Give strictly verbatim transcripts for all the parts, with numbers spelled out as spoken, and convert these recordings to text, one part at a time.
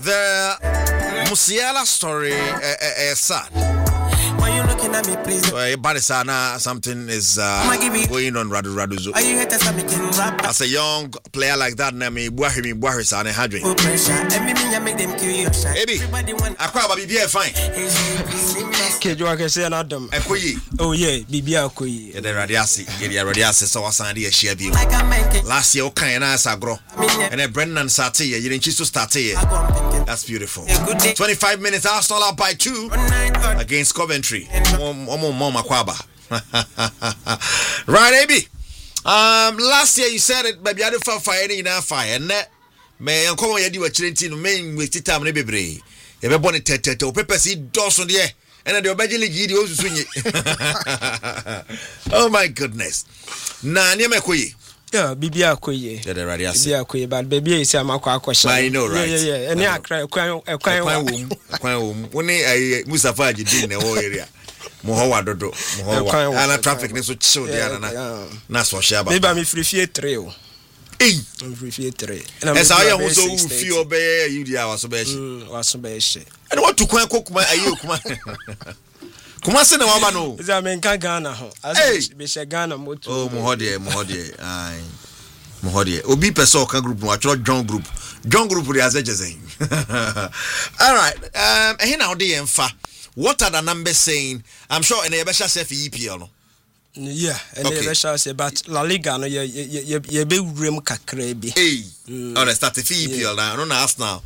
The Musiala story is sad. Why you looking at me, please? Well, Barisana, something is uh, going on Radu Raduzo. Are you here to say me can rap? As a young player like that, name me Buahimi Buarisane Hadri. Oh, pressure. And me, me, I make them kill you. Baby, I quite be bien fine. Kejo akese na Adam. Ekoyi. Oh yeah, bibi akoyi. The radiasi, the radiasi so wasandi a share view. Last year okay na sagro. And then Brendan Sati, you didn't choose to start here. That's beautiful. twenty-five minutes, Arsenal up by two against Coventry. Mama Kwaba. Right, Abby. Um, last year you said it, baby. I don't fire any now fire. And that may uncle you do a chilling main with the time maybe brave. If I want to tete to pepper seed Dawson there, and then the imagine you also swing it. Oh my goodness. Nah, near me. Yeah, bibi akoye. Yeah, the radiasi. Bibi akoye, but baby is a makwa question. I know, right? Yeah, yeah, yeah. Any akra, kwan, kwan, kwan, kwan. Only a Mustafa Jidin in the whole area. Mohawa dodo, Mohawa. And traffic needs to show the other. That's what Shaba. Maybe I'm free fear trail. Hey, I'm free fear trail. As I am also feel bear you the hours of was and what to cook my ayu. Kumase na wama no. Iza menka Ghana ho. Asa be she Ghana moto. Oh mohode mohode. Ai. Mohode. Obi person ka group no atro John group. John group dey azejeze. All right. Um eh na ode yemfa. What are the numbers saying? I'm sure in the Ebesha say for E P L no. Yeah, and the Ebesha say but La Liga no ye ye ye be wurem kakra bi. Hey. Oh, let's start the E P L now. No na Arsenal.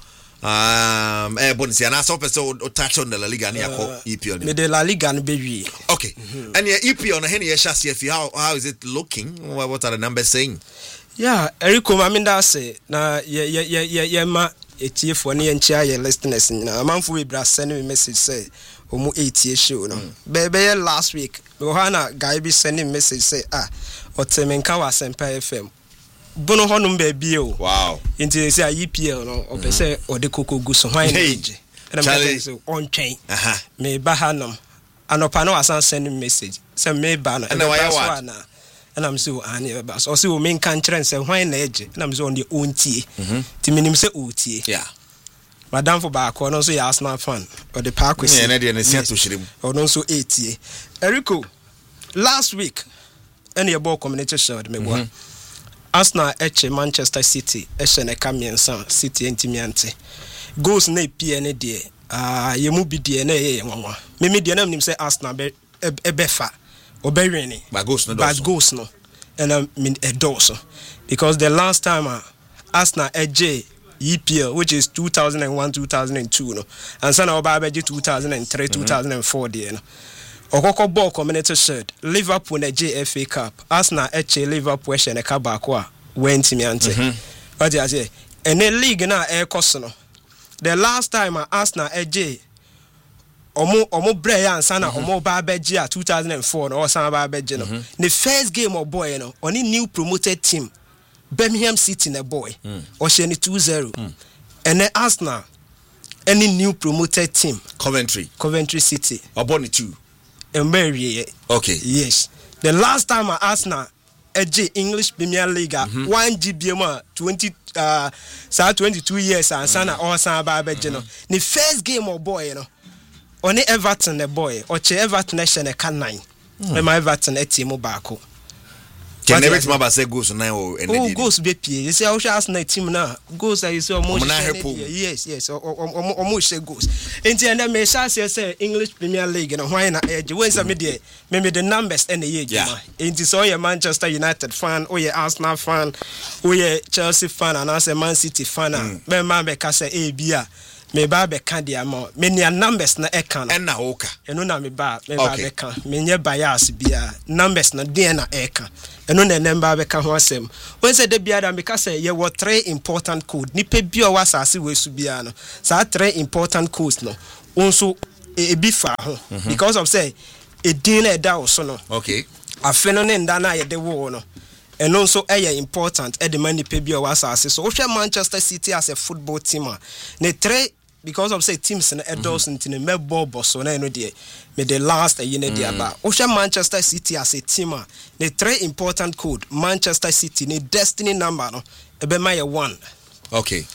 Um, eh, bonus. And I saw person touch on the La Liga near E P L. Me the La Liga no be. Okay. Mm-hmm. And your E P L no any shasi how how is it looking? What, what are the numbers saying? Yeah, Eriko Maminda say na ye ye ye ye ma etie for ne enchia ye listeners na amanfo we bra send me message say omo etie show no. Be be last week. We hana guy be sending message say ah otemenka wa Sempa F M. Bono honum baby o. Wow. Inti say E P L no o be say o de koko gu so hwan age. And I'm say on chain. Aha. Me ba hanum. Anopa no asan send message. Say me ba no. And why what? And I'm so ani ba so say o me kan kire say hwan na age. And I'm so on the own tie. Mhm. Ti minim say o tie. Yeah. Madam for back no so ya Arsenal fan. O the park we. Yeah, na de na sia to hyirim. O no so eighty. Eriko last week any ball community shield me go. Arsenal eche Manchester City eche ne kamiensa City entimiante goals na pie ne de ah yemu bi de na ye nwanwa me me de na nim say Arsenal be ebefa obewini but goals no but goals no and I mean a dose because the last time uh, Arsenal eje E P L which is two thousand one two thousand two no and sana oba beje two thousand three mm-hmm. two thousand four de no Okoko ball community shirt Liverpool na J F A Cup Arsenal eche Liverpool eche ne ka ba ko a went me ante what you say and the league na e cost no the last time Arsenal eche omo omo bre ya ansa na omo ba beje a two thousand four no osan ba beje no the first game of boy no oni new promoted team Birmingham City na boy o she ni two zero and then Arsenal any new promoted team Coventry Coventry City oboni two. Okay. Yes. The last time I Arsenal J English Premier League mm-hmm. one G B M twenty uh sa twenty-two years and sana all san ba beje no. The first game of boy no. Oni Everton the boy or che Everton e shene ka nine. E ma Everton e team back. Can never team about say goals nine or any. Oh goals be pie. You say how Arsenal team na goals are you say almost yes yes almost say goals. Enti and me say say English Premier League no why na edge when say me dey me me the numbers and the age ma. Enti so you Manchester United fan, or you Arsenal fan, or you Chelsea fan and as a Man City fan me man be ka say e bia me ba be ka dia ma me nia numbers na e kan na oka eno na me ba me ba be ka me nye bias bia numbers na dey na e kan eno na number be ka ho asem when say de bia da me ka say ye were three important code ni pe bia wa asase we su bia no sa three important codes no onso e bi fa ho because of say e din na e da wo so no okay afeno ne nda na ye de wo no and also eh important eh the money pe bia wa asase so we Manchester City as a football team ne three because of say teams in adults in the me bobo so na no dey me the last year na dey about Ocean Manchester City as a team the three important code Manchester City ne destiny number no e be my one okay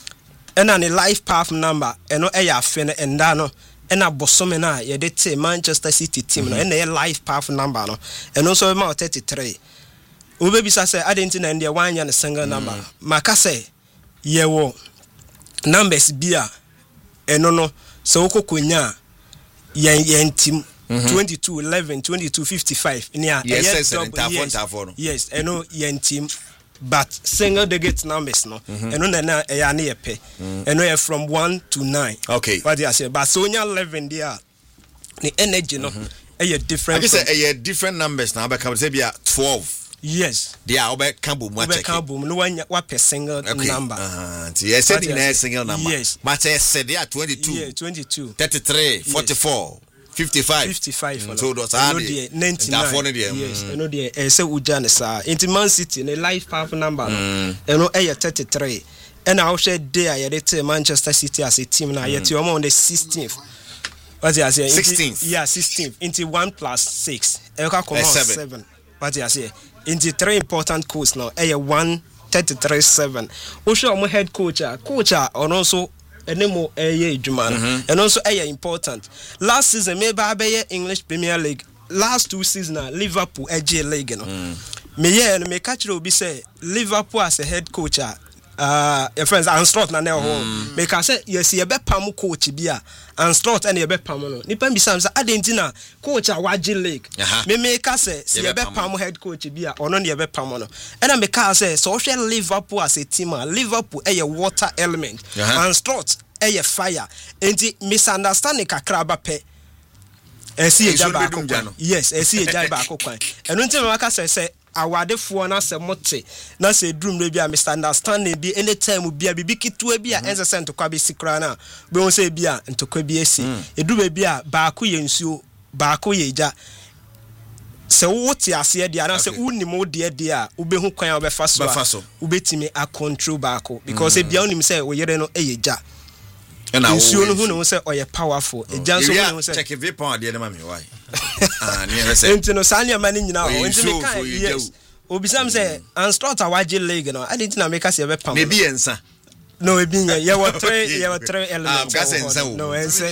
ɛna ne life path number ɛno ɛyɛ afe no ɛnda no ɛna bosome no a yɛde te Manchester City team no ɛna ɛyɛ life path number no ɛno nso bɛma thirty-three wobɛbisa sɛ adɛnti na ɛndeɛ wanyɛ ne single number maka sɛ yɛwɔ numbers bi a ɛno no sɛ wokɔkɔnya a yɛn yɛn team twenty-two eleven twenty-two fifty-five nia yes double yes ɛno yɛn team but single digit numbers no ɛno na na ɛyɛ ne yɛpɛ ɛno yɛ from one to nine okay what you say but so nya eleven there the energy no ɛyɛ different I say ɛyɛ different numbers na abɛka say bia twelve yes they are obɛka bom wa check obɛka bom no wanya wa per single okay. number uh -huh. yes said in single number yes but I said they are twenty-two yeah twenty-two thirty-three forty-four fifty-five fifty-five mm, so that's hard ninety-nine yes ɛno deɛ ɛsɛ uja ne saa into Man City ne life path number no ɛno ɛyɛ thirty-three ɛna ahwɛ day a yɛde te Manchester City as a team na yɛte ɔmo on the sixteenth what you say sixteenth yeah sixteenth into one plus six ɛka come on seven what you say into three important coach now ɛyɛ one thirty-three seven wohwɛ ɔmo head coach a coach a ɔno nso enemo eye adwuma no and also eye important last season maybe abeye English Premier League last two seasons Liverpool ege league no me ye no me catch obi say Liverpool as a head coach uh your friends Anslot na na ho me ka say yes ye be pam coach bi a Anslot and ye be pam no nipa bi sam say adentina coach a wage league me me ka say ye be pam head coach bi a ono ne ye be pam no and me ka say so hwe Liverpool as a team Liverpool e ye water element Anslot e ye fire enti misunderstanding kakra ba pe esi e jaba akokwan yes esi e jaba akokwan eno enti me ka say say awadefo na se mote na se drum re bia misunderstanding bi anytime bia bibi kitu bia ense se ntokwa bi sikra na be won se bia ntokwa bi esi eduru bia baako ye nsuo baako ye ja se wote ase dia na se unimo de de a ubehu kwan obefa so ubetimi a control baako because e bia onim se wo yere no eye ja nsuo no hu no se oye powerful e ja so hu no se check if power de na mami why ah near say enti so anya mani nyina o enti me kan yes obisam say Anslot awage league no adi na make say be pam me bi ensa no e bi nya ye were three ye were three elements ah gas ensa no ensa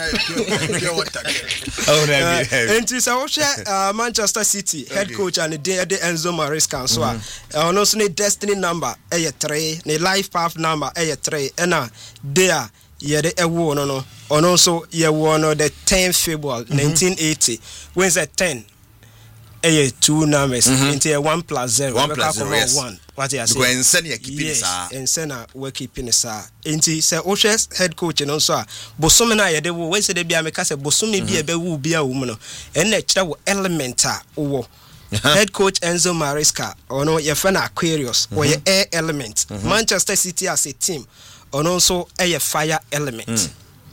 oh na bi enti so wo share Manchester City head coach and the Enzo Maresca so a ono so ne destiny number e three ne life path number e three e na there yede ewo no no ono so ye wo no the tenth February nineteen eighty when say ten eh two numbers into one plus zero one plus zero yes. one what you say go ensen ya keeping yes, sa ensen we keeping sa enti say Oshes head coach no so a bosome na yede wo we say de bia me ka say bosome bia be wo bia wo mu no en na kire wo element a wo head coach Enzo Maresca ono ye fa na Aquarius wo ye air element Manchester City as a team and also a fire element. Mm.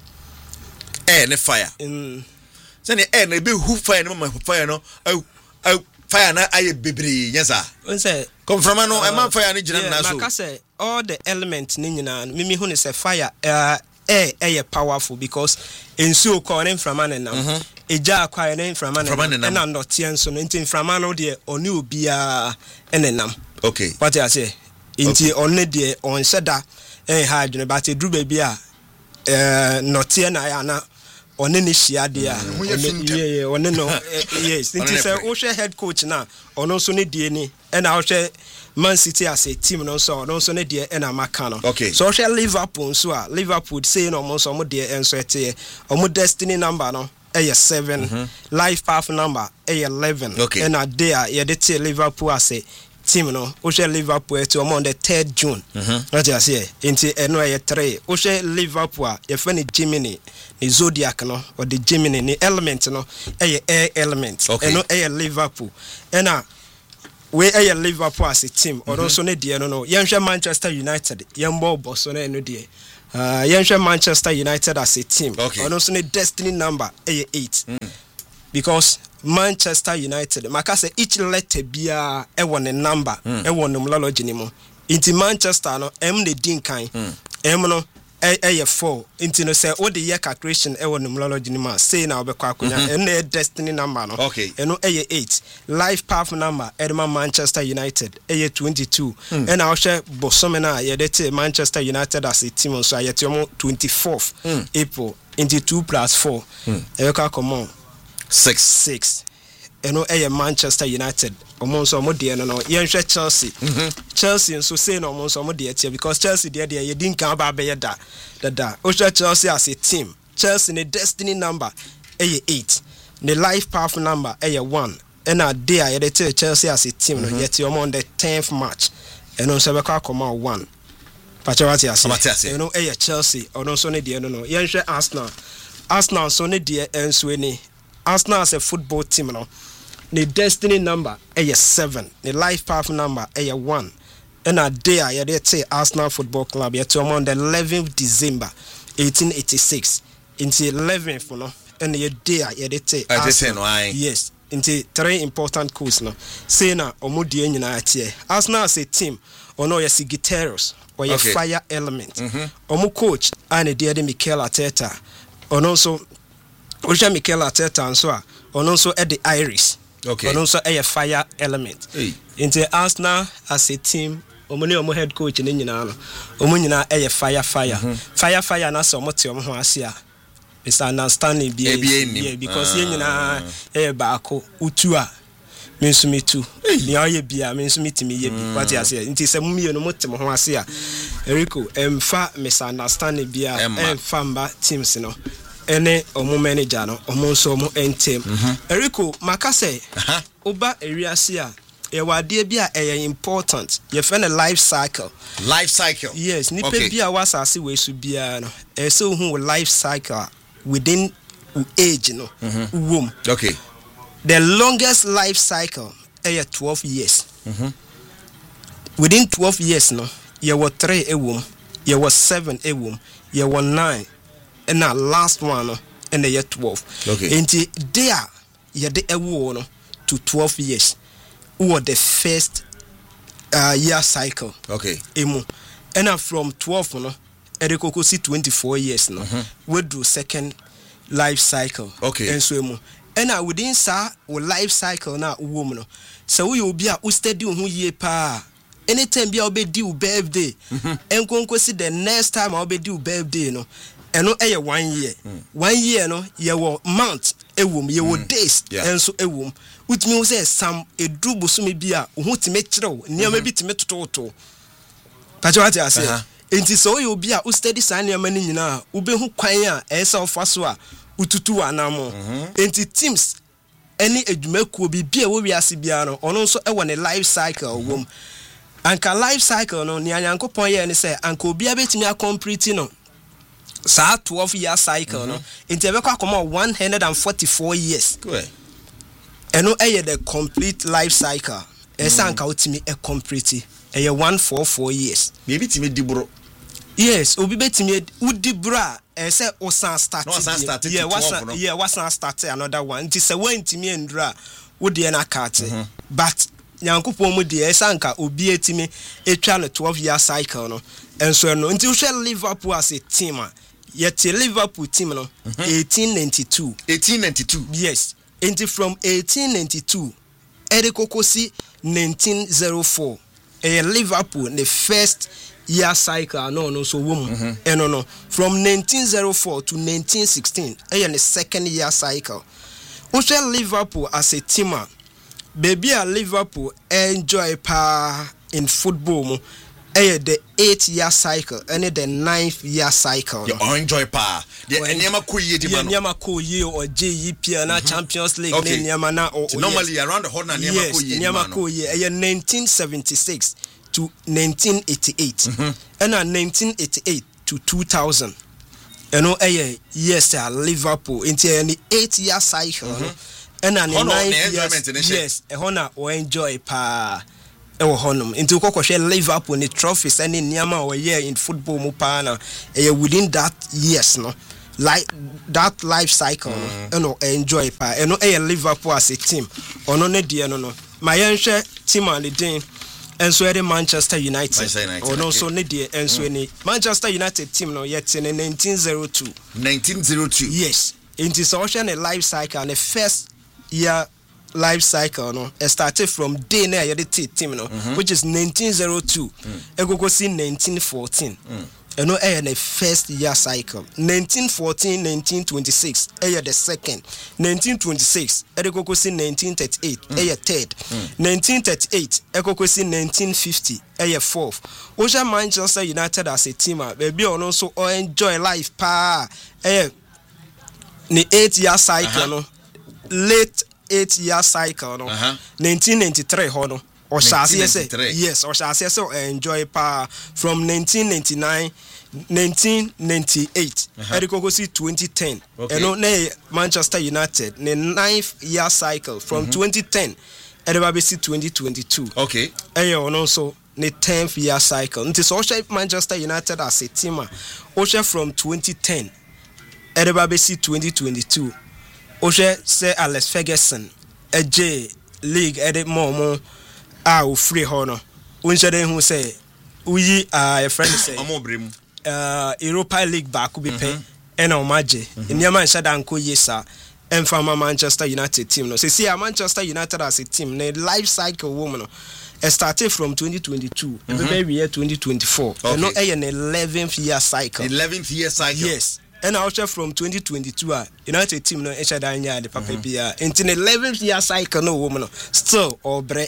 Air and fire. Mm. So the air be who fire no fire no oh oh fire na aye bebre yes sir. Say come from no uh, man fire ni jina na so. Like I say all the elements ni nyina me me hu ne say fire uh, air air powerful because ensuo calling from man na. Eja akwa na from man na na ndote enso no ntin from man no de oni obi a enenam. Okay. What I say? Inti onne de on seda eh hard no but edru ba bia eh note na ya na one ne hia de a yeah one no yes nti say wo hwe head coach na ono so ne die ni e na wo hwe Man City as a team no so ono so ne die e na maka no so wo hwe Liverpool so a Liverpool say no mo so mo de enso ete omo destiny number no eh seven mm-hmm. life path number eh eleven okay. And a day ye de te Liverpool as a team no o share Liverpool to on the third June what you say into eno ye three o share Liverpool ye fa ni Gemini ni zodiac no or the Gemini ni element no eh air element eno eh Liverpool ena we eh Liverpool as a team or also ne de no no ye hwe Manchester United ye mbo boss no eno de uh ye hwe Manchester United as a team or also ne destiny number eh eight mm. because Manchester United maka say each letter bia e won a number mm. e won numerology ni mo inti Manchester no M the din kan mm. M no eh eh four into no say what the year calculation e won numerology ni ma say na obekwa akonya and eh destiny number no okay eno eh eight life path number edema Manchester United eh twenty-two and now share bosome na ye dey Manchester United as a team so ayet yomo twenty-fourth April into two plus four e ka come on six six eno eh Manchester United omo so omo de no no ye nhwe Chelsea Chelsea nso say no omo so omo de tie because Chelsea de de ye din kan ba be ye da da da o hwe Chelsea as a team Chelsea ne destiny number eh eight the life path number eh one and a day ye de tie Chelsea as a team no ye tie omo on the tenth match eno so be ka come on one Pachawati as eno eh Chelsea ono so ne de no no ye nhwe Arsenal Arsenal so ne de enso ni Arsenal as a football team no the destiny number is seven. The life path number is one. And a day I had say Arsenal Football Club yet on the eleventh December eighteen eighty-six. Into eleventh, you know, and the day I had say Arsenal. Yes, into three important courses no. Say na omudi nyina atie. Arsenal as a team, ono yesi Guterres or your okay. fire element. Mm-hmm. Omu coach and the de Mikel Arteta. Ono so Oja Mikel Arteta and so ono so at the Irish. Okay. But also a fire element. Hey. Into Arsenal as a team, omuni omo head coach ni nyina no. Omo nyina a fire fire. Mm-hmm. Fire fire na so omo te omo ho asia. Mister understanding be yeah, because ye nyina e baako utu a mensumi tu. Ni aye bia mensumi timi ye bi. What you say? Into se mumie no motem ho asia. Eriko emfa misunderstanding bia emfa mba teams no. Ene omo manager no omo so omo entem Eriko makase oba eriase a e wade bia e important ye fe na life cycle life cycle yes ni pe bia wasase we su bia no e so hu life cycle within age no wom okay the longest life cycle e twelve years mm-hmm. Within twelve years no ye were three e wom ye were seven e wom ye were nine and that last one in the year twelve. Okay. And there, you had a war to twelve years. Or the first uh, year cycle. Okay. Emu. And now from twelve, no, Eriko see twenty-four years. No, mm-hmm. We do second life cycle. Okay. And so emu. And now within sa or life cycle now woman. So we will be a study who ye pa. Anytime be I'll be due birthday. And go see the next time I'll be due birthday. No. Eno eye one year mm. one year no ye wo month ewom ye wo mm. days yeah. Enso ewom which means say some edru bosumi bia wo time kirew niam bi time tototo pacho ati ase enti so ye obi a wo study san niam ni nyina wo be hu kwan a esa ofa so a ututu anamo enti teams any edwumakuo bi bia wo wiase bia no ono nso e wo ne life cycle wom anka life cycle no ni anyankopon ye ne say anka obi abetimi a complete no sa twelve year cycle no into e be kwa come one hundred forty-four years good eno e the complete life cycle e san ka otimi e complete e one hundred forty-four years maybe timi dibro yes obi betimi udibra e say o san start no san start yeah was yeah was san start another one it say when timi endra wo de na carte but nyankopon mu de e san ka obi etimi etwa no twelve year cycle no enso no until we Liverpool as a team yet Liverpool team no mm-hmm. eighteen ninety-two eighteen ninety-two yes until from eighteen ninety-two Eriko Kosi nineteen oh four a Liverpool the first year cycle no no so woman mm-hmm. eh, no no from nineteen oh four to nineteen sixteen eh the second year cycle we Liverpool as a team baby a Liverpool enjoy pa in football mo eh the eighth year cycle and the ninth year cycle you no. Enjoy pa the nyama ko ye di ma no nyama ko ye or J E P L na Champions League okay. Nyama na or normally yes. Around the whole na nyama yes, ko ye nyama ko ye eh nineteen seventy-six to nineteen eighty-eight mm-hmm. and uh, nineteen eighty-eight to two thousand you know eh yes uh, Liverpool into the eighth year cycle mm-hmm. and uh, the ninth year yes e hona o enjoy pa ewo honum into kokoshe Liverpool ni trophies any nyama o year in football mu pa na e within that years no like that life cycle mm. no enjoy pa e no e Liverpool as a team ono ne de no no ma yenhwe team and den enso ede Manchester United. Manchester United. Or no okay. so ne de enso mm. ni Manchester United team no yet in nineteen oh two. nineteen oh two. Yes. It is also a life cycle and the first year life cycle no it started from day na your team no mm-hmm. which is nineteen oh two. Mm. E go go see nineteen fourteen. Mm. You know, eh, the first year cycle. nineteen fourteen, nineteen twenty-six, eh, the second. nineteen twenty-six, eh, the go see nineteen thirty-eight, mm. eh, third. Mm. nineteen thirty-eight, eh, go see nineteen fifty, eh, fourth. Oja Manchester United as a team, baby, on also enjoy life, pa, eh, the eight year cycle, uh-huh. no, late eight year cycle, no, uh-huh. nineteen ninety-three, hono. Or shall I say yes, or shall I say enjoy power from nineteen ninety-nine, nineteen ninety-eight, Eric see twenty ten. And on Manchester United, the ninth year cycle from mm-hmm. twenty ten, everybody see twenty twenty-two. Okay. And also the tenth year cycle. It is also Manchester United as a team. Also from twenty ten, everybody see twenty twenty-two. Also say Alex Ferguson, a J League edit more more. Ah, o free hono. Unshade who say we are a friend say uh Europa League back be pay and o maje. In Yaman Shadanko yesa and from Manchester United team. No, say see Manchester United as a team, the life cycle woman. It started from twenty twenty-two, mm-hmm. every year twenty twenty-four. Okay. And not an eleventh year cycle. Eleventh year cycle. Yes. And also from twenty twenty-two, uh, United team no echa danya the papa bia. Into the eleventh year cycle no woman still or bre.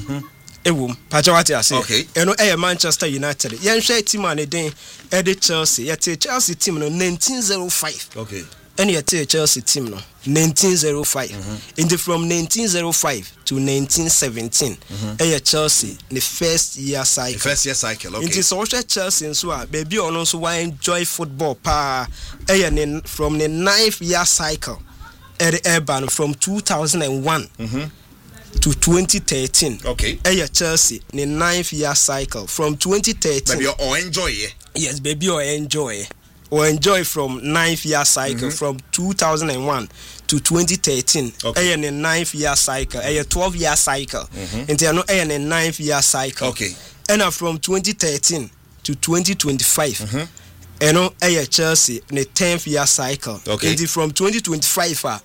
Ewum pachawati ase. Okay. Eno eh Manchester United. Yen share team ane den Eddie Chelsea. Yete Chelsea team no nineteen oh five. Okay. And yete Chelsea team no nineteen oh five. Mm-hmm. Into from nineteen oh five to nineteen seventeen. Mm-hmm. Eh Chelsea the first year cycle. The first year cycle. Okay. Into social Chelsea so ah baby on also why enjoy football pa eh from the ninth year cycle. Eh urban from two thousand one. Mm-hmm. To twenty thirteen. Okay. Eh Chelsea the ninth year cycle from twenty thirteen. Baby or enjoy yeah. Yes, baby or enjoy. Or enjoy from ninth year cycle mm-hmm. from two thousand one to twenty thirteen. Okay. Eh the ninth year cycle. Eh twelve year cycle. Mm-hmm. Into no eh the ninth year cycle. Okay. And from twenty thirteen to twenty twenty-five. Mm-hmm. Eh no eh Chelsea the tenth year cycle. Okay. Into from twenty twenty-five ah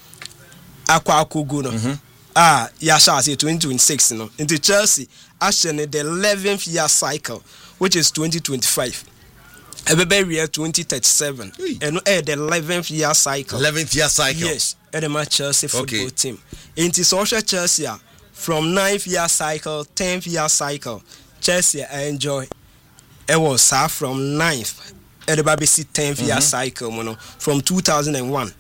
akwa akogo no. Mm-hmm. Ah, Yasha say twenty twenty-six, no. Into Chelsea, actually the eleventh year cycle, which is twenty twenty-five. Every year twenty thirty-seven. Hey. And eh, the eleventh year cycle. eleventh year cycle. Yes, at the Chelsea football okay. team. Into social Chelsea, from ninth year cycle, tenth year cycle, Chelsea I enjoy. It was uh, from ninth, at the B B C tenth mm-hmm. year cycle, you know, from two thousand one.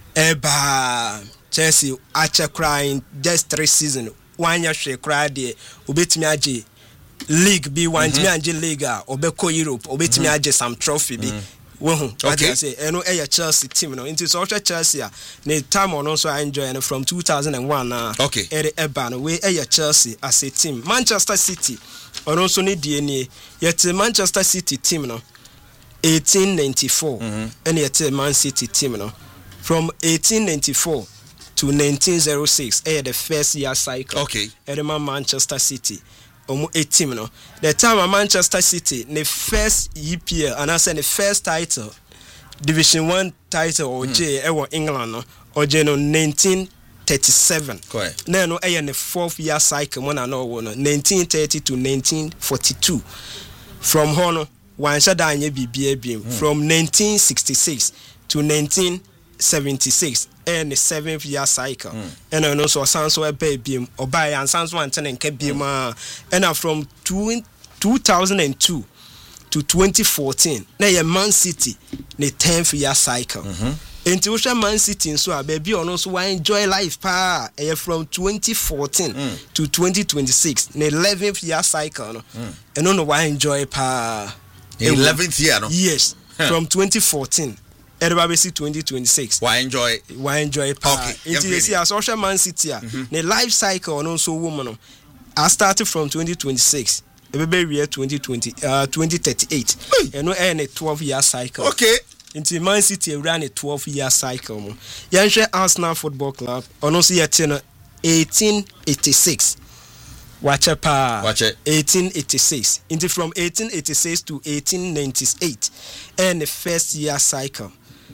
Eba. Chelsea acha crying just three seasons. One year she cried there. Obetimi aje league be one me anje league obeko Europe obetimi aje some trophy be. Wohu. Okay. I say eno eh Chelsea team no. Into so Chelsea ne time on also enjoy from two thousand one na. Okay. Ere eba no we eh Chelsea as a team. Manchester City on also need D N A. Yet Manchester City team no eighteen ninety-four. Mm-hmm. And yet Man City team no from eighteen ninety-four to nineteen oh six, eh, the first year cycle. Okay. Edema Manchester City. Omo a team no. The time of Manchester City, the first E P L, and I said the first title, Division One title or mm. J, eh, England no, or J no nineteen thirty-seven. Correct. Then no, eh, the fourth year cycle, one and all no, nineteen thirty to nineteen forty-two. From Hono, one shadanye B B A beam from nineteen sixty-six to nineteen seventy-six. And the seventh year cycle, mm. and then also Sanso a baby or buy and Sanso and Ten and Kebima, and from two thousand two to twenty fourteen. Now, Man City, the tenth year cycle. Mm-hmm. Into Ocean Man City, so a baby on also enjoy life pa from twenty fourteen mm. to twenty twenty-six, the eleventh year cycle, mm. and on why enjoy pa eleventh year, no? Yes, huh. From twenty fourteen. Everybody see twenty twenty-six. Why enjoy? Why enjoy? Okay. It is here. Social Man City. Mm-hmm. The life cycle and also woman. I started from twenty twenty-six. Every year twenty twenty, uh, twenty thirty-eight. And we end a twelve year cycle. Okay. Into Man City ran a twelve year cycle. Yanshe Arsenal Football Club. And also yet eighteen eighty-six. wache pa Wache. eighteen eighty-six into from eighteen eighty-six to eighteen ninety-eight and the first year cycle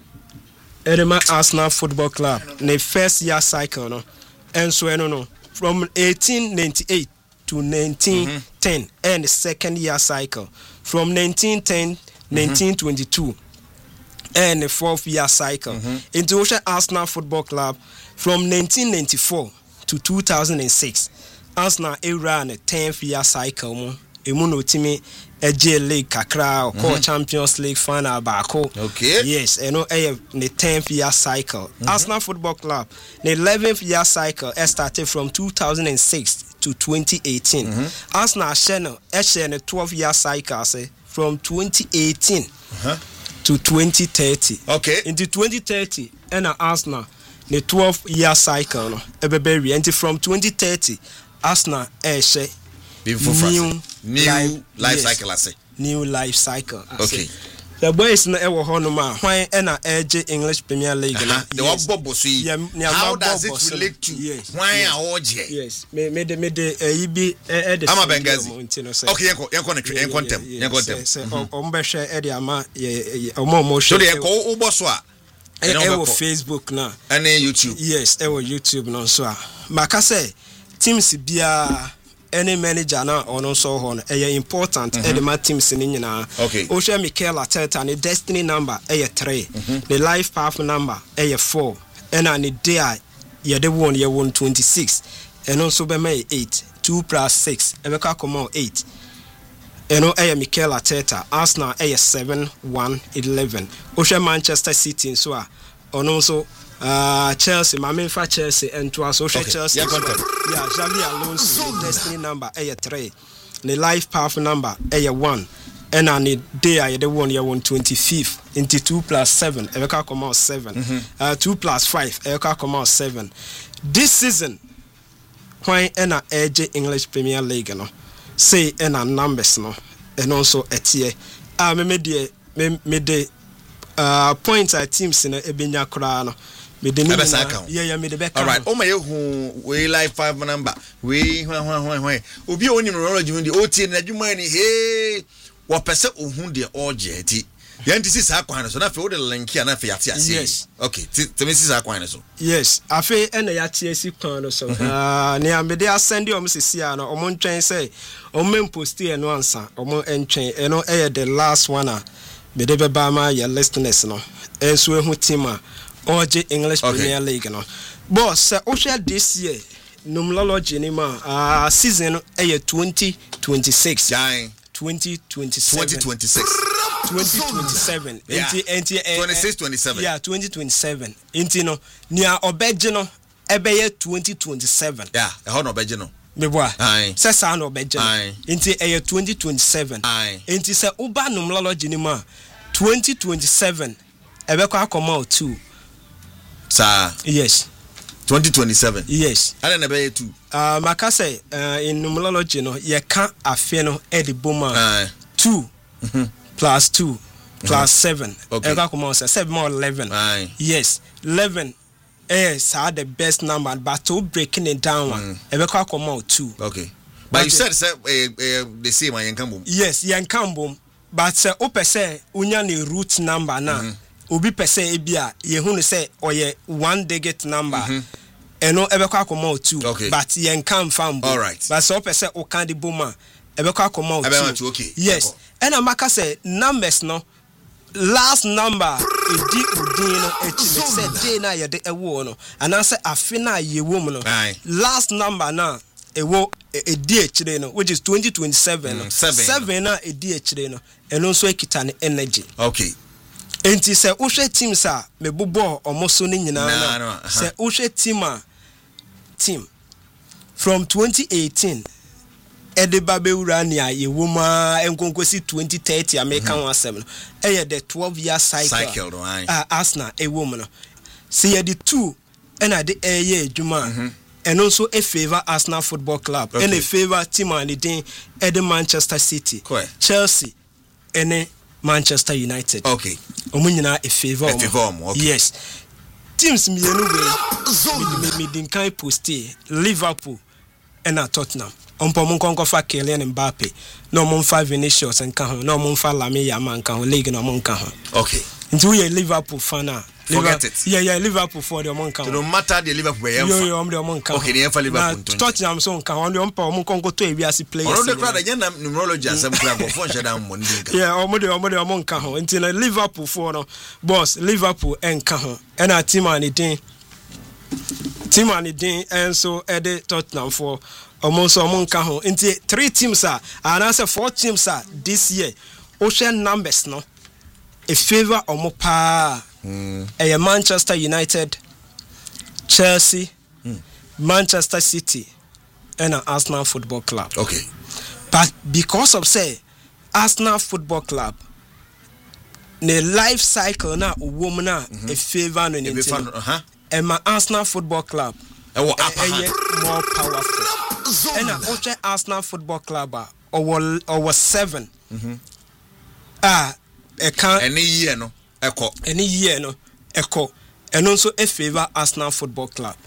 Edema Arsenal Football Club the first year cycle no and so no no from eighteen ninety-eight to nineteen ten mm-hmm. and the second year cycle from nineteen ten mm-hmm. nineteen twenty-two and the fourth year cycle mm-hmm. into Ocean Arsenal Football Club from nineteen ninety-four to two thousand six. Arsenal era and the tenth year cycle mo emu no timi J League kakra or mm-hmm. Champions League final baako. Okay. Yes, and no eh the tenth year cycle. Mm-hmm. Arsenal Football Club the eleventh year cycle started from two thousand six to twenty eighteen. Mm-hmm. Arsenal channel eh the twelve year cycle say from twenty eighteen uh-huh. to twenty thirty. Okay. Into twenty thirty and Arsenal the twelve year cycle no ebebe and from twenty thirty Arsenal eh she new new life, life yes, cycle I say new life cycle I okay say. The boys na ewo ho no ma hwan e na eje English Premier League na the yes. Bobo so how does it relate to yes. Why yes. Are oje yes me me de me de e bi e de ama Bengazi okay yenko yenko ne yenko ntem yenko ntem o mbe hwe e de ama o mo mo hwe so de yenko ubo so a e wo Facebook na and YouTube yes e wo YouTube no so a maka say teams bia any manager na ono so ho no e important mm-hmm. e de ma teams ni nyina okay o hwe Mikel Arteta ne destiny number e three mm-hmm. the life path number e four and an day ye de won ye won twenty-six and also be me eight two plus six e be ka come eight eno e Mikel Arteta Arsenal e seven one eleven o hwe Manchester City so a ono so Uh, Chelsea, my main for Chelsea and to us social okay. Chelsea. Yeah, yeah, Xavi Alonso, the destiny number a three, the life path number a one, and I need day I the one year one twenty fifth into two plus seven, I can come out seven, mm-hmm. uh, two plus five, I can come out seven. This season, when and a edge English Premier League, no, say and a numbers no, and also a tier. Ah, me me de me me de uh points at teams in a ebinya kra no. Me de me yeah yeah me de back. All right. Oh my hu we live five number. We hwan hwan hwan hwan. Obi oni neurology mu de O T na adwuma ni hey. Wo pese ohun de oje ti. Yanti si sa kwan so na fe wo de link ya na fe yate ase. Yes. Okay. Temi si sa kwan so. Yes. Afe ena yate ase kwan so. Ah ne am de asend o msisi a no o mo ntwen say o men post e no ansa. O mo entwen e no e the last one a me de be ba ma ya listeners no. Enso ehu team a oje English okay. Premier League no. Boss o share this year numerology ni ma ah season e twenty twenty-six. Dying. twenty twenty-seven. twenty twenty-six. twenty twenty-seven. Yeah. Enti enti twenty-six twenty-seven. Yeah, twenty twenty-seven. Enti no nia obeje no ebe ye twenty twenty-seven. Yeah, e ho no obeje no. Me boa. Aye. Se sa no obeje. Aye. Enti e ye twenty twenty-seven. Aye. Enti se uba numerology ni ma twenty twenty-seven ebe kwa akoma two. Sir. Yes. twenty twenty-seven. Yes. And then be two. Uh maka say uh, in numerology no ye ka afe no e de boma. Aye. two mm-hmm. plus two plus uh-huh. seven. Okay. Eka come on say seven more eleven. Aye. Yes. eleven is are the best number but to breaking it down one. Mm. Eka come out two. Okay. But, but you said say uh, uh, the same yen kambum. Yes, yen kambum. But say o pese unya ni root number na. Mm-hmm. Obi pese ebia ye hu no say oye one digit number mm-hmm. eno ebekwa akoma two okay. But yen kan fam all right but so pese o kan di boma ebekwa akoma two okay. Yes and amaka say numbers no last number edi udin no echi say day na ye de ewo no anase afi na ye wo mu no last number na ewo edi echire no which is twenty twenty-seven mm, no seven, seven na edi echire no eno so ekita ne energy okay. Enti se uhwe teams a mebobo omoso ni nyina na no, uh-huh. Se uhwe team a team from twenty eighteen Edeba Beurani a ye woma enkonkosi twenty thirty American mm-hmm. one seven eh the twelve year cycle cycle no ai uh, Arsenal e woman no see ye the two and I the eh ye adwuma and also a favor Arsenal Football Club okay. And a favor team and the Ed Manchester City Correct. Chelsea and Manchester United. Okay. Omunyina a favor. A favor. Okay. Yes. Teams mienu we me me din kan posti Liverpool ɛna Tottenham ɔmpɔ mo nkɔnkɔ fa Kylian Mbappe na ɔmo mfa Vinicius nka ho na ɔmo mfa Lamine Yamal nka ho league na ɔmo nka ho okay nti we Liverpool fan a forget it yeah yeah Liverpool for the ɔmo nka ho no matter the Liverpool yɛmfa yo yo ɔmo de ɔmo nka ho okay ne yɛmfa Liverpool Tottenham so nka ho ɔmo ɔmo nkɔnkɔ to ewiase players ɔno de kra da yɛna numerology asɛm kra go fon hyɛ mo ndinka yeah ɔmo de ɔmo de ɔmo nka ho nti na Liverpool for no boss Liverpool enka ho ɛna team ani din team ani din enso ɛde Tottenham for almost among Kaho. Into three teams are and answer four teams are this year. Ocean numbers no a favor or more pa mm. a Manchester United, Chelsea, mm. Manchester City, and an Arsenal Football Club. Okay. But because of say Arsenal Football Club, the life cycle na woman na mm-hmm. a favor no anything. Uh-huh. And my Arsenal Football Club. A more powerful. And I also Arsenal Football Club or or seven. Mm-hmm. Ah, a can any year no echo any year no echo and also a favor Arsenal Football Club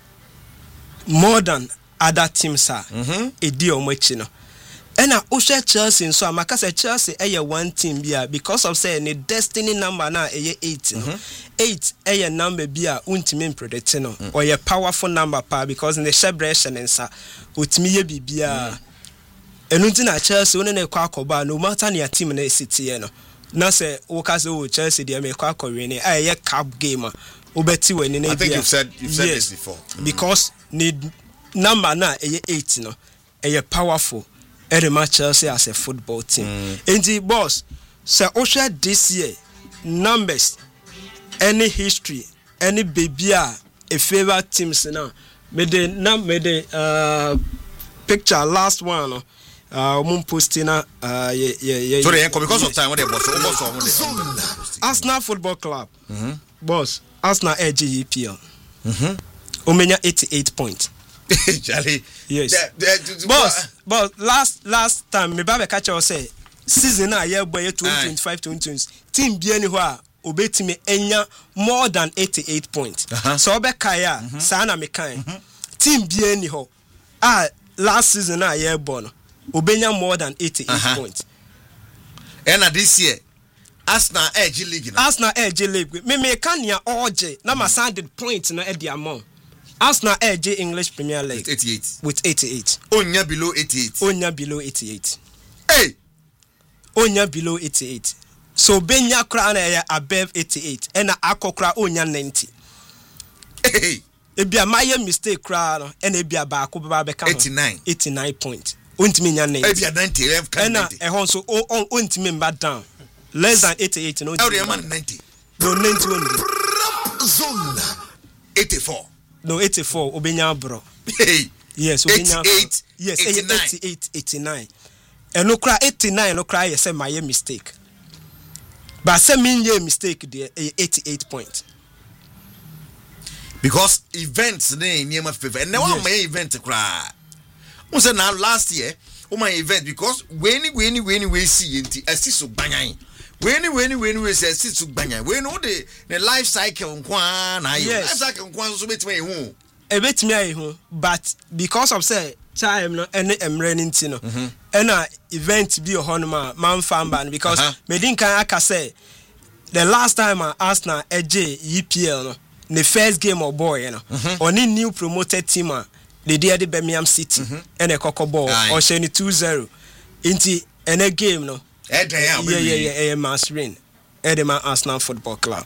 more than other teams are. Mm-hmm. A deal much no. And I also Chelsea so I say Chelsea a one team be because of saying the destiny number now a eight no. Mm-hmm. Eight a number be a ultimate predict no mm. or a powerful number pa because in the celebration and sa ultimate be be a and until Chelsea when they call Koba no matter your team in city no na say okaso Chelsea they make call Korean a cup game obeti when in I think you've said you've said yes, this before mm. because need number na a eight no a powerful every match Chelsea as a football team. Mm. And the boss, so Osha this year numbers, any history, any baby a favorite teams now. Made the num made the uh picture last one. Uh, um posting uh yeah yeah yeah. So they because of time when they boss, boss Arsenal Football Club. Mm-hmm. Boss, Arsenal A G E P L. Mm-hmm. Omenya eighty-eight points. Charlie, yes. That, that, boss, boss. Last last time, me babe catch us say season a year boy twenty twenty-five twenty twenty team be anywhere obeti me enya more than eighty-eight points. Uh-huh. So obe kaya mm-hmm. sana me kan mm-hmm. team be anyhow. Ah, last season a year born obenya more than eighty-eight uh-huh. points. And this year, Arsenal Edge League. Arsenal Edge League. Me me kan ya oje na ma sounded points no e di amount. Arsenal Edge English Premier League with eighty-eight. With eighty-eight. Onya below eighty-eight. Onya below eighty-eight. Hey. Onya below eighty-eight. So Benya kra na above eighty-eight. Ena akokra onya ninety. Hey. Ebia my mistake kra no ena ebia ba ko ba be ka eighty-nine. eighty-nine point. Ontimi nya ninety. Ebia ninety. Ena e hon so on ontimi mba down. Less than eighty-eight no. How the man ninety? No ninety only. Zone eighty-four. No eighty-four obenya bro. Hey. Yes, obenya. eighty-eight. Yes, eighty-eight, eighty-nine. And no cry eighty-nine no cry say my mistake. But say me ye mistake there eighty-eight point. Because events dey near my favor. And now yes. My event cry. We say now last year, oh my event because when when when we see nti asiso banyan. When when when we say asiso banyan. We know the the life cycle nkwa na life cycle nkwa so betime hu. E betime ayi hu but because of say time no ene emre nti no. Ena event bi ohonoma man fan ban because uh-huh. me din kan aka say the last time I Arsenal eje E P L no the first game of boy you know mm-hmm. on the new promoted team they did the Birmingham City mm-hmm. and a coco ball or shany two zero into any game no yeah yeah yeah yeah yeah mass win Edema Arsenal Football Club.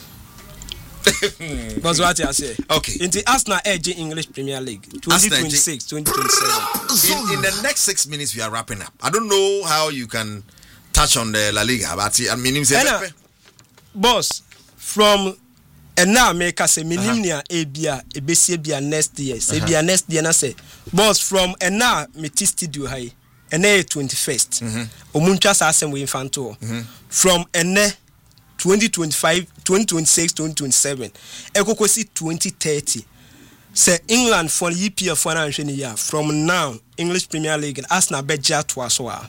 That's what I say. Okay. In the Arsenal Edge English Premier League twenty twenty-six twenty twenty-seven. In, in the next six minutes we are wrapping up. I don't know how you can touch on the La Liga, but I mean, uh, boss from and now make us a minimum a bia a bia next year. Say bia next year na say boss from and now me studio high and a twenty-first. Omuncha sa asem we infanto. From and twenty twenty-five, twenty twenty-six, twenty twenty-seven. Eko see twenty thirty. Say England for E P L for an year. From now, English Premier League Arsenal beja to as well.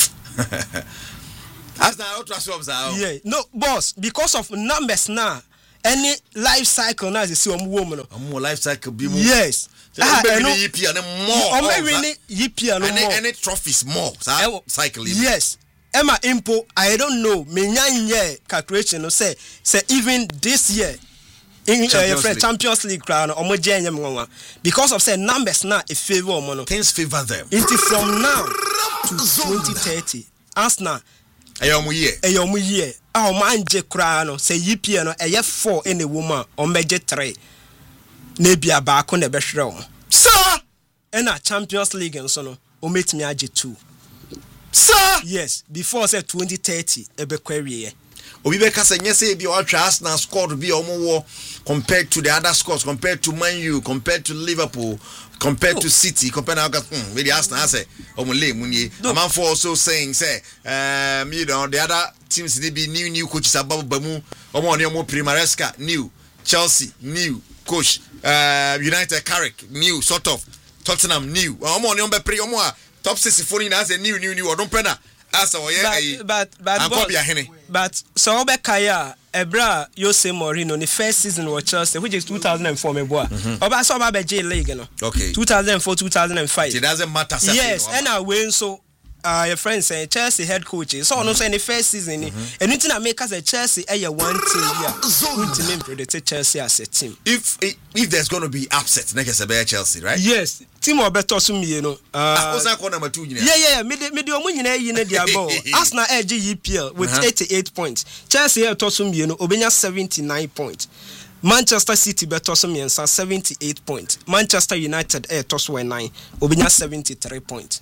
Arsenal to as well. Yeah, no boss, because of numbers now. any life cycle na see omo wo mu no omo life cycle bi mu yes ah eno E P L and more omo win E P L no more any trophies more cycle yes Emma Impo I don't know me nyanye calculation no say say even this year in Champions, uh, League. Champions League crown omo jenye mwa because of say numbers na e favor omo no things favor them until from now to twenty thirty Arsenal ayomu year ayomu year ah omo anje crown no say E P L no eye four in a woman omeje three na bia ba ko na be hwere o sir and a Champions League nso no ometimi age two sir yes before say twenty thirty e be kwawie obi be kasa nyese bi o twa Arsenal scored bi omo wo compared to the other scores compared to Man U compared to Liverpool compared oh. to City compared to hmm with the Arsenal say omo le munye man for also saying say um you know the other teams they be new new coaches ababa mu omo oni omo Primaresca new Chelsea new coach uh United Carrick new sort of Tottenham new omo oni omo pre omo top six forty na say new new new odon pena asa wo ye but but but, but so be kaya ebra Jose Mourinho the first season with Chelsea which is two thousand four me boy oba so ba be J League no okay two thousand four two thousand five it doesn't matter yes and I win so uh your friend say Chelsea head coach so mm-hmm. no say in the first season mm-hmm. anything that make us a Chelsea eh one team here ultimate predict Chelsea as a team if if there's going to be upset next be Chelsea right yes team or better so me no uh osa ko number two yeah yeah me me dey omo nyina yi na dia ball Arsenal edge E P L with uh-huh. eighty-eight points Chelsea here to so me no obenya seventy-nine points Manchester City better so me seventy-eight points Manchester United eh to so nine obenya seventy-three points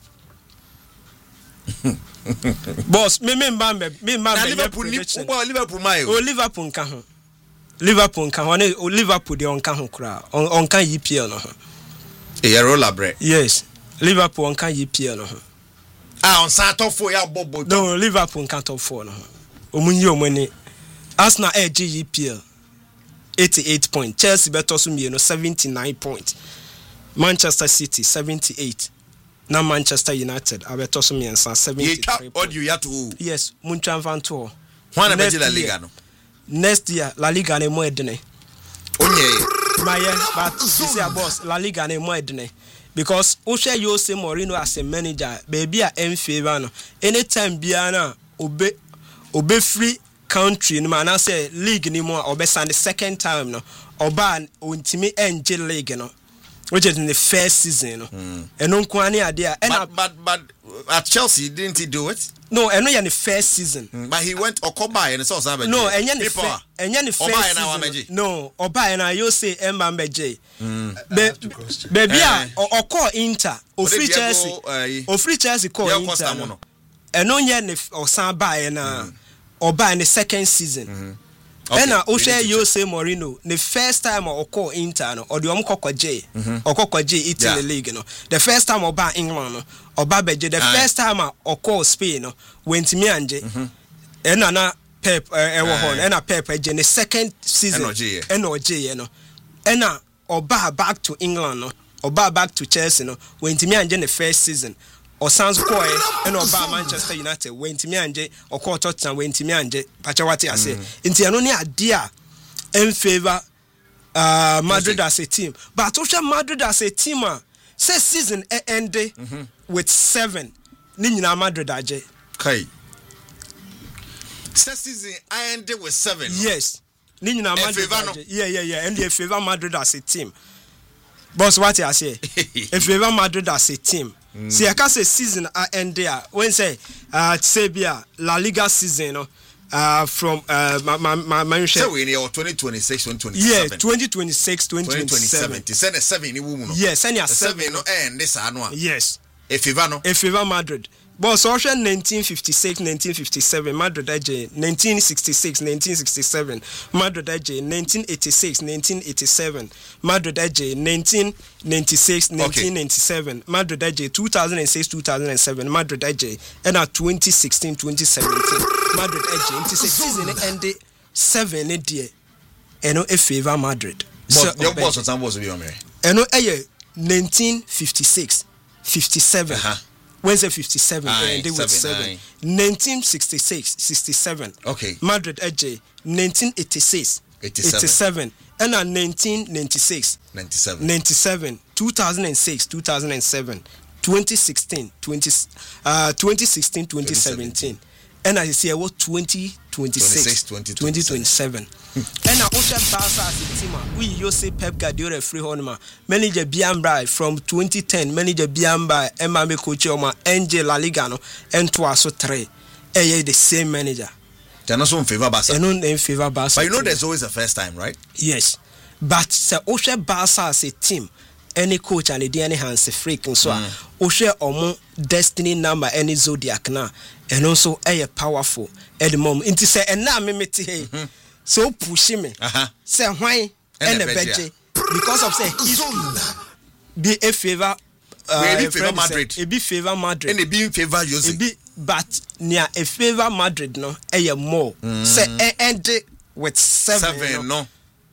boss me me mba me me mba me Liverpool Liverpool mai o Liverpool nka ho Liverpool nka ho o Liverpool de onka ho kra onka E P L no ho e roller bread yes Liverpool onka E P L no ho ah on sa top four ya bobo no Liverpool nka top four no ho omunyi omani Arsenal edge E P L eighty-eight points Chelsea better so me no seventy-nine points Manchester City seventy-eight na Manchester United abeto so me nsa seventy-three what you have to yes muntwa vanto one na be La Liga no next year La Liga na mo edene onye maye but this year boss La Liga na mo edene because o share Jose Mourinho as a manager baby a em favor no anytime bia na obe obe free country no man say league ni mo obe sand the second time no oba ontimi enje league no which is in the first season no and no kwani ade but but but at Chelsea didn't he do it no and no in the first season mm. but he went Okoba and so so no and the first and the first season no Oba and I you say Emma Mbeje baby a okọ Inter o free Chelsea o free Chelsea call Inter no and no nya ne osan buy na Oba in the second season mm-hmm. Okay, and o share Jose Mourinho the first time or call Inter no or the omkoko J or koko J Italy yeah. League no the first time oba England no oba beje the Aye. First time or call Spain no went me anje and na Pep e wo ho and na Pep eje the second season and o J no and na oba back to England no oba back to Chelsea no went me anje the first season or Sans Coy and Oba Manchester United went to me anje or call Tottenham went to me anje Pachawati I say into only idea in favor uh Madrid as a team but Osha Madrid as a team say season ended mm-hmm. with seven ni nyina Madrid aje kai say season ended with seven yes ni nyina Madrid aje yeah yeah yeah and they favor Madrid as a team boss what I say if favor Madrid as a team Mm. See, I can say season uh, end there. When say uh Serbia La Liga season, no, uh from uh my my my my so we in twenty twenty-six twenty twenty-seven yeah twenty twenty-six twenty twenty-seven send a seven ni woman yes send a seven no end this annual yes if Ivano if Ivano Madrid but so nineteen fifty-six nineteen fifty-seven Madrid edge nineteen sixty-six nineteen sixty-seven Madrid edge nineteen eighty-six nineteen eighty-seven Madrid edge nineteen ninety-six nineteen ninety-seven Madrid edge two thousand six two thousand seven Madrid edge and at twenty sixteen twenty seventeen Madrid edge into season ended seven a day and no favor Madrid so your boss was supposed to be on me and no eh nineteen fifty-six fifty-seven uh-huh. Wednesday fifty-seven aye, and they were seven aye. nineteen sixty-six sixty-seven okay Madrid edge nineteen eighty-six eighty-seven and uh, nineteen ninety-six ninety-seven ninety-seven two thousand six two thousand seven twenty sixteen twenty uh twenty sixteen twenty seventeen and I say what twenty twenty-six twenty twenty-seven and I also Barca as a team we Jose Pep Guardiola free honma manager Biamba from twenty ten manager Biamba Emma coach Oma N J La Liga no and twice three eh the same manager. They're not so in favor Barca. They're not in favor Barca. But you know there's always a first time, right? Yes. But say Oshe Barca as a team any coach and the any hands freak and so Oshe omo destiny number any zodiac na and also a powerful at the moment. Into say and now me meti hey so pushing me. Uh-huh. Say why and a veggie because of say be a favor uh, be favor Madrid. Say, be favor Madrid. And be in favor Jose. Be but near a favor Madrid no a more mm. say end with seven, seven no. no.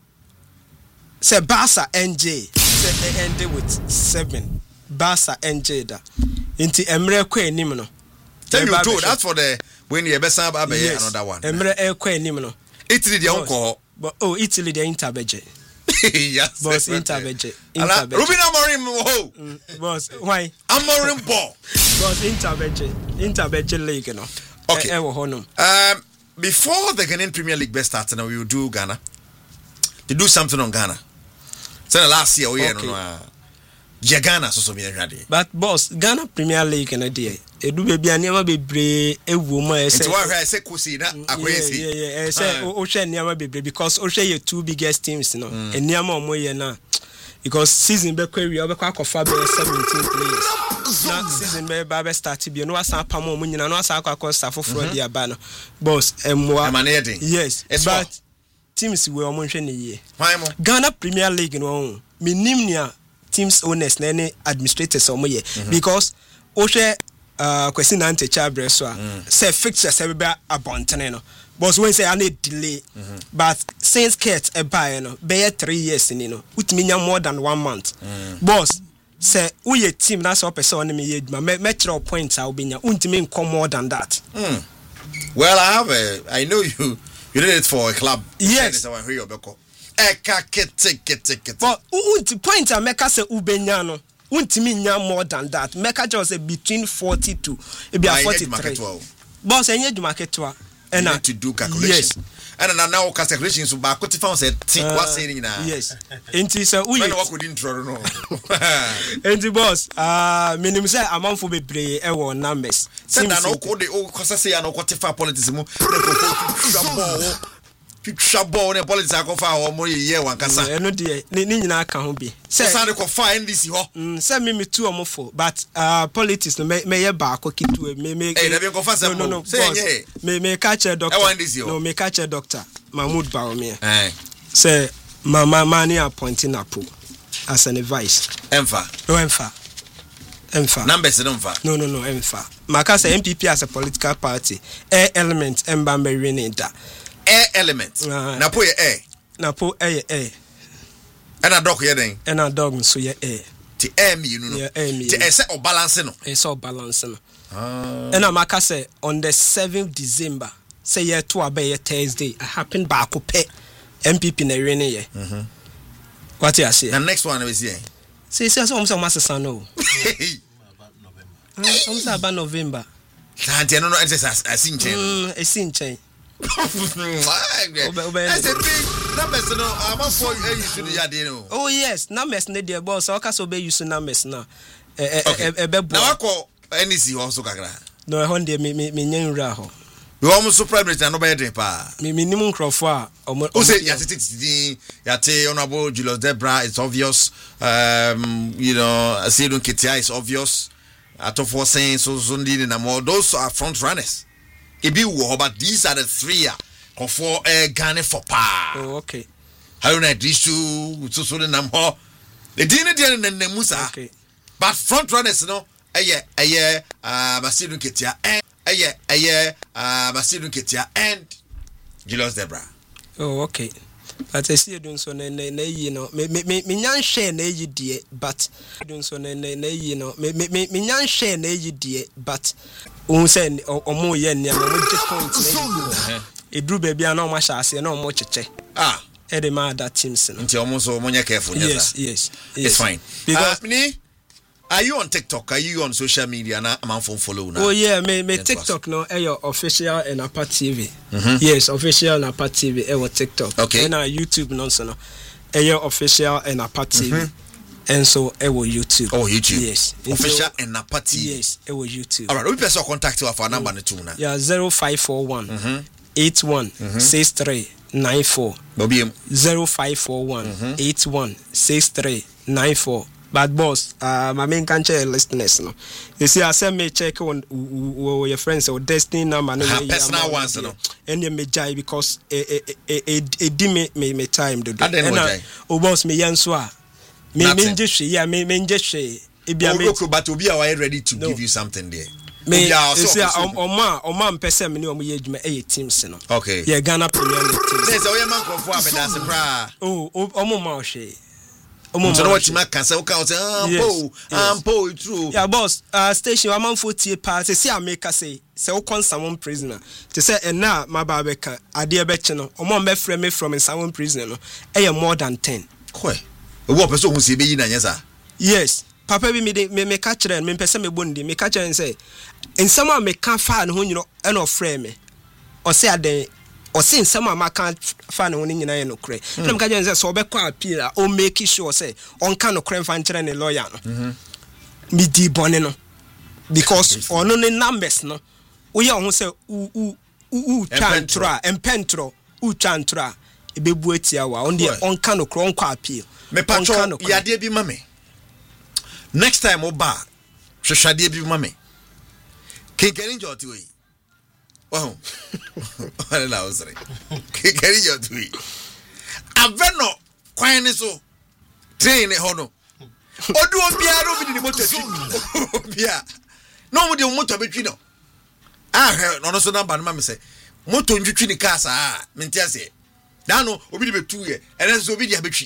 Say Barca N J say end with seven Barca N J da into Emre kwe nim no tell you too that's for the when you best have yes. another one Emre kwe nim no Italy the uncle but oh Italy the Interbeje yes boss Interbeje Interbeje Ruben Amorim ho boss why Amorim ball boss Interbeje Interbeje league no okay e, e um before the Ghanaian Premier League best starts now we will do Ghana to do something on Ghana. So last year we okay. no uh, Ghana so so be ready. But boss Ghana Premier League na dey e do be bia niam bebre ewu mo e say. Nti wa hwe say kosi na akwesi. Yeah yeah yeah say o hwe niam bebre because o hwe your two biggest teams no. E niam o mo ye na because season be kwa wi obekwa akofa be seventeen players. Na season be ba be start bi no asan pam o mo nyina no asan akwa staff for dia ba no. Boss emwa. Yes. But teams we omo hwe ne ye. Ghana Premier League no minim nia teams owners na any administrators omo ye because o hwe uh kwesi na ante chabre so a say fixtures e be abontene no but when say I need delay mm-hmm. but since Kate e buy no be three years ni no utimi nya more than one month mm. boss say we ye team na so person on me ye me me three points a obenya untimi nko more than that mm. Well I have a I know you you did it for a club. Yes. I hear you beko. Eka kete kete kete. But unti point a meka se ubenya no. Untimi nya more than that. Meka just say between forty to e be forty-three. Boss enye dwumaketwa. And now to do calculations. Yes. And now calculations so ba kwoti fa say think what saying na. Yes. Enti say we. Man work with intro no. Enti boss ah minim say amanfo bebre e wo numbers. Say na no ko de o kwasa say na kwoti fa politics mu. Picture ball ne politics akofa ho mo ye wan kasa. Eno de ni nyina aka ho bi. Say say ko fa N D C ho. Mm say me me tu omofo but uh politics no me ye ba akokitu me me. Eh na be ko fa say no no say nye. Me me catch doctor. No me catch doctor Mahmoud Baumia. Eh. Say mama mani appointing apo as an advice. Emfa. No emfa. Emfa. Numbers don't fa. No no no emfa. Maka say M P P as a political party. A element emba me winning da. Air element. Uh, na po ye air. Na po air air. And a dog ye den. And a dog so ye air. Ti air me you know. Yeah, air me. Ti e se o balance no. E se o balance no. Ah. And amaka say on the seventh December say ye to abe Thursday I happen back ko pe M P P na rene ye. Mhm. What you say? The next one we see. Say say so so masesa no. Um say about November. Can't no no say asin chen. Mm, asin chen. That's a big numbers no I'm for you use the yard no. Oh yes, numbers na dey boss o ka so be use numbers na. Eh eh eh be bo. Na wako N D C also kakra. No e hon dey me me nyan wura ho. We almost so prime minister no be dey pa. Me minimum crofo a o say yatiti yate honorable Julius Debra it's obvious um you know Asidun Ketia is obvious. Atofo saying so so ndini na more those are front runners. Ebi wo but these are the three uh, for uh, Ghana for pa. Oh okay. Haruna Dishu so so nam ho. The dinner dinner na musa. Okay. But front runners no eye eye uh Masidun Ketia and eye eye uh Masidun Ketia and Julius Debra. Oh okay. But I see doing so na na you know me me me nyan share na yi die but doing so na na you know me me me nyan share na yi die but on say omo ye nneama mo je point na e dru ba bia na o ma sha ase na o mo cheche ah Ede ma other teams no. Nti omo so omo careful yes, yes, yes. It's fine. Because uh, me, are you on TikTok? Are you on social media? Na am phone follow now. Oh yeah, me me TikTok no e your official and Apart T V. Mm-hmm. Yes, official and Apart T V e your TikTok. Okay. And our YouTube no so no. E your official and Apart T V. Mm-hmm. And so e your YouTube. Oh, YouTube. Yes. Official and Apart T V. Yes, e your YouTube. All right, we person contact you for number two now. Yeah, zero five four one eight one six three nine four. zero five four one eight one six three nine four. But boss, uh, my main country listeners, no. You see, I send me check on your friends or Destiny number, no, personal ones, no. And you may jai because a a a a dim me me time to do. And then oh boss, me yanswa, me me just yeah, me me just oh, but to be away ready to give you something there. Me, you see, Oma Oma mpese me ni omo ye djuma e teams no. Okay. Yeah, Ghana Premier League teams. Yes, oye man ko fo abeda se pra. Oh, omo ma o hwe. So what you can say, okay, say, ah, po, ah, po, it's true. Yeah, boss. Uh, station one man forty part. Say, I make say, say, o con someone prisoner. To say, and now my babeka, idea betcha no. O mon be frame me from someone prisoner no. Eh, more than ten. Kwe. What person who say be na yesa? Yes. Papa be me me me catch them. Me person me bondi. Me catch and say, in someone me can find who you know, and no frame me. Or say I or since some of my can't find one in no cray. Some can say so be quite appeal or make sure say on can of crime fan train a lawyer. Me di boneno because on only numbers no. We are who say u u u chantra and pentro u chantra e be buetia wa on the on can of cron quite appeal. Me patron ya de bi mame. Next time oba hwehwade bi mame. Kinkeri njoti we. Oh, what an house. Carry your tree. Aveno, quine so train a hono. Or do a piano with the motor? Pia. No, with your motor between. I heard no so number, mamma say, Moto in the casa, Mintiase. Dano, will be two years, and then so be the habitui.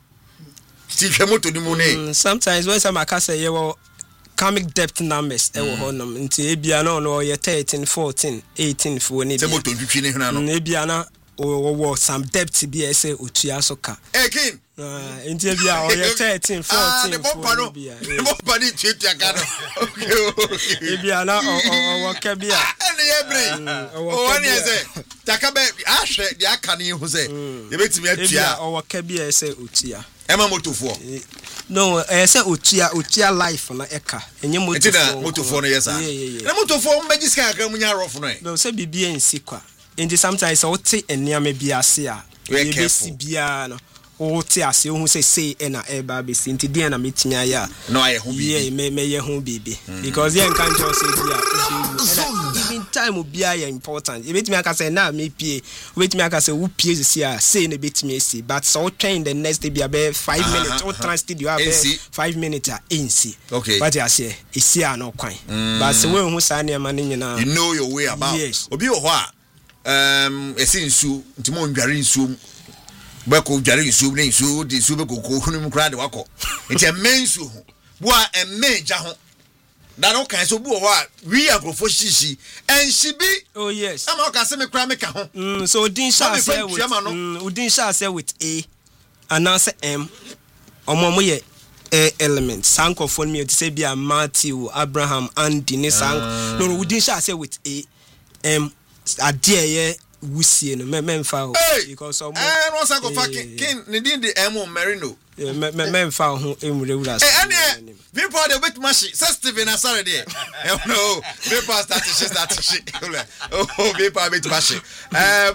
Steve Moto the money. Sometimes when some casa, you will. Comic depth numbers e wo honum nti ebia na no ye thirteen fourteen eighteen for ni bia moto twitwi ne huna no ebia na wo wo some depth bi e say otua so ka ekin ah nti ebia o ye thirteen fourteen for bia e mo pa ni twitwa ka no okay ebia na o wo ka bia ene ye bre o wani ese takabe ahwe dia aka ne hu say ye betimi atua ebia o wo ka bia e say otua Emma motofo. No, I say otua otua life na eka. Enye motofo. Etina motofo no yesa. Na motofo mbejiska aka munya rofu no. No, say bibia ensi kwa. Enti sometimes o te eniame bia ase a. Ye besi bia no. O te ase o hu say say na eba be si. Enti dia na metimi aya. No aye hu bibi. Yeah, me me ye hu bibi. Because ye nkan jo say bia. Even time obia ye important. E betimi aka say na me pie. O betimi aka say wo pie si a say na betimi esi. But so train the next day bia be five uh-huh, minutes or uh-huh. Transit you have five minutes a ensi. Okay. What I say, esi a no kwan. But say we hu sa na ma ni nyina. You know your way about. Yes. Obi wo ho a um esi nsu ntimo ndware nsu beko dware nsu ne nsu de nsu beko ko hunum kra de wako. Enti emensu ho. Bo a emeja ho. That no kind so bu ho we are for shishi and she be oh yes am o ka se me kra me ka ho mm so udin sha say with mm udin sha say with A and now say M omo mo ye A element sanko phone me to say be a Matthew Abraham Andy ne sank no udin sha say with A M adie ye wusie no me memfa because omo eh no sanko fa kin ne din de M Merino me me memfa ho emure wura eh ene people dey wait mashi say Stephen Asare there eh no people start to shit start to shit oh people wait mashi um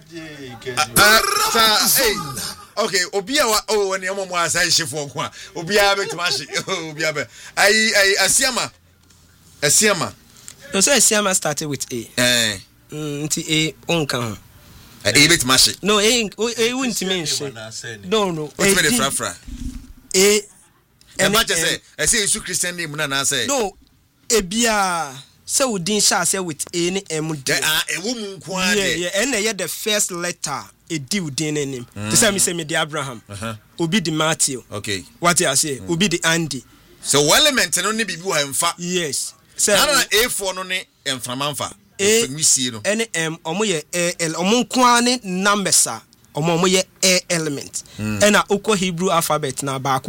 uh okay obia oh when your mom was say she for kwa obia wait mashi obia be ai ai asiama asiama no say asiama started with A eh nti A onka ho a bit mashi no eh eh won't mention no no what's the fra fra eh and what say I say you Christian name na na say no e bia say udin sha say with A ni M D ah e wo mu nko ade yeah yeah and na the first letter e di udin name to say me say me di Abraham obi di Matthew okay what I say obi di Andy so element no ni bibi wa mfa yes say na A four no ni emframanfa A N M omo ye L omo nko ane numbers a ɔmo ɔmo yɛ air element ɛna okɔ Hebrew alphabet na baako